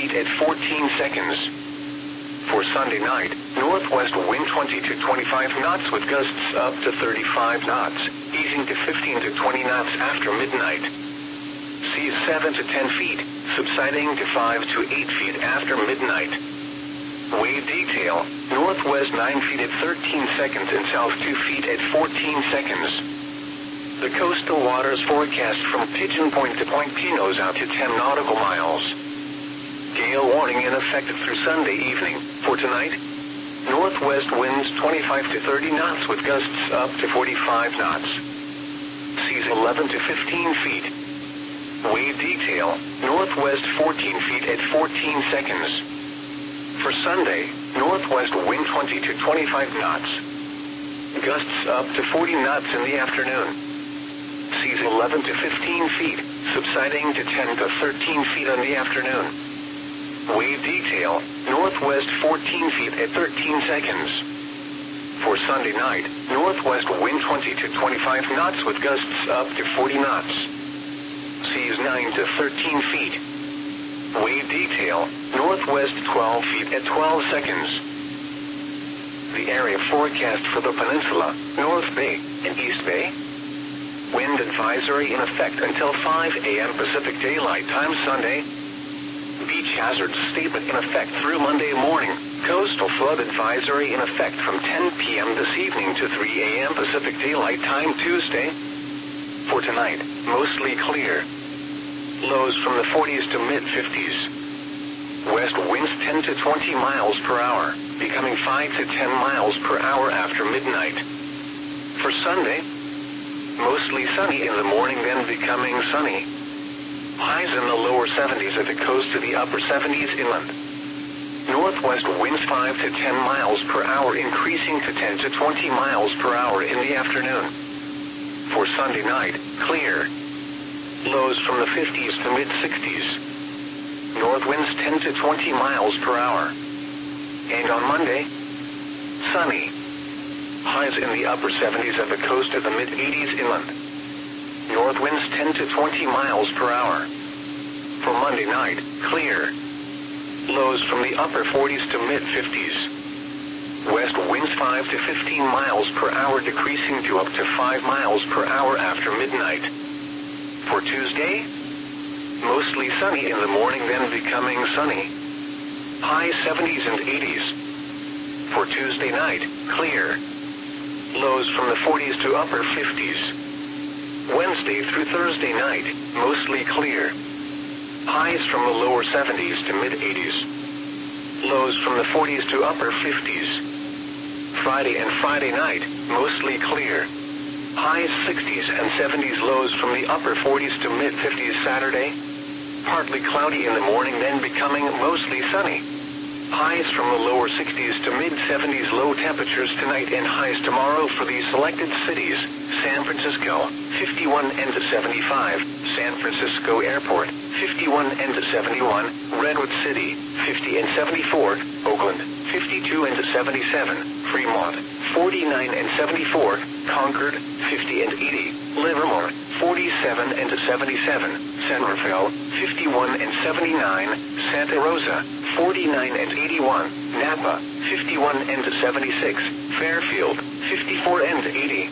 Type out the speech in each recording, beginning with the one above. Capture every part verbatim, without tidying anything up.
feet at fourteen seconds. For Sunday night, northwest wind twenty to twenty-five knots with gusts up to thirty-five knots, easing to fifteen to twenty knots after midnight. Seas seven to ten feet, subsiding to five to eight feet after midnight. Wave detail, northwest nine feet at thirteen seconds and south two feet at fourteen seconds. The coastal waters forecast from Pigeon Point to Point Pinos out to ten nautical miles. Gale warning in effect through Sunday evening. For tonight, northwest winds twenty-five to thirty knots with gusts up to forty-five knots. Seas eleven to fifteen feet. Wave detail, northwest fourteen feet at fourteen seconds. For Sunday, northwest wind twenty to twenty-five knots. Gusts up to forty knots in the afternoon. Seas eleven to fifteen feet, subsiding to ten to thirteen feet in the afternoon. Wave detail, northwest fourteen feet at thirteen seconds. For Sunday night, northwest wind twenty to twenty-five knots with gusts up to forty knots. Seas nine to thirteen feet. Wave detail, northwest twelve feet at twelve seconds. The area forecast for the peninsula, North Bay and East Bay. Wind advisory in effect until five a m Pacific Daylight Time Sunday. Beach hazard statement in effect through Monday morning. Coastal flood advisory in effect from ten p m this evening to three a m Pacific Daylight Time Tuesday. For tonight, mostly clear. Lows from the forties to mid-fifties. West winds ten to twenty miles per hour, becoming five to ten miles per hour after midnight. For Sunday, mostly sunny in the morning, then becoming sunny. Highs in the lower seventies at the coast to the upper seventies inland. Northwest winds five to ten miles per hour, increasing to ten to twenty miles per hour in the afternoon. For Sunday night, clear. Lows from the fifties to mid-sixties. North winds ten to twenty miles per hour. And on Monday, sunny. Highs in the upper seventies at the coast to the mid-eighties inland. North winds ten to twenty miles per hour. For Monday night, clear. Lows from the upper forties to mid-fifties. West winds five to fifteen miles per hour, decreasing to up to five miles per hour after midnight. For Tuesday, mostly sunny in the morning, then becoming sunny. High seventies and eighties. For Tuesday night, clear. Lows from the forties to upper fifties. Wednesday through Thursday night, mostly clear. Highs from the lower seventies to mid-eighties. Lows from the forties to upper fifties. Friday and Friday night, mostly clear. Highs sixties and seventies, lows from the upper forties to mid-fifties. Saturday, partly cloudy in the morning, then becoming mostly sunny. Highs from the lower sixties to mid-seventies. Low temperatures tonight and highs tomorrow for these selected cities: San Francisco, fifty-one and seventy-five, San Francisco Airport, fifty-one and seventy-one, Redwood City, fifty and seventy-four, Oakland, fifty-two and seventy-seven, Fremont, forty-nine and seventy-four, Concord, fifty and eighty, Livermore, forty-seven and seventy-seven, San Rafael, fifty-one and seventy-nine, Santa Rosa, forty-nine and eighty-one, Napa, fifty-one and seventy-six, Fairfield, fifty-four and eighty.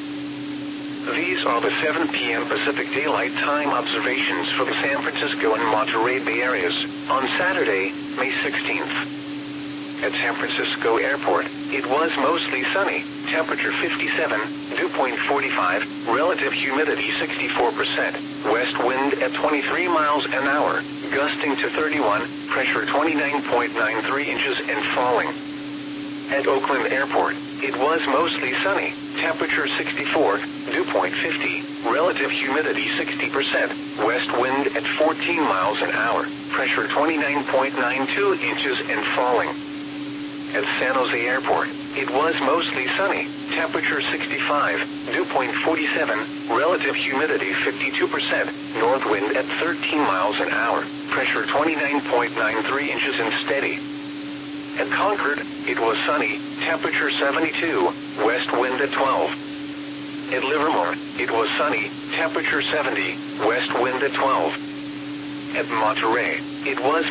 These are the seven p m Pacific Daylight Time observations for the San Francisco and Monterey Bay areas on Saturday, May sixteenth. At San Francisco Airport, it was mostly sunny, temperature fifty-seven, dew point forty-five, relative humidity sixty-four percent, west wind at twenty-three miles an hour, gusting to thirty-one, pressure twenty-nine point nine three inches and falling. At Oakland Airport, it was mostly sunny, temperature sixty-four, dew point fifty, relative humidity sixty percent, west wind at fourteen miles an hour, pressure twenty-nine point nine two inches and falling. At San Jose Airport, it was mostly sunny, temperature sixty-five, dew point forty-seven, relative humidity fifty-two percent, north wind at thirteen miles an hour, pressure twenty-nine point nine three inches and steady. At Concord, it was sunny, temperature seventy-two, west wind at twelve. At Livermore, it was sunny, temperature seventy, west wind at twelve. At Monterey, it was